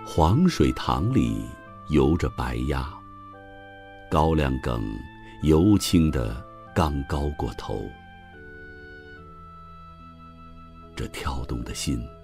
黄水塘里游着白鸭，高粱梗油青的刚高过头。这跳动的心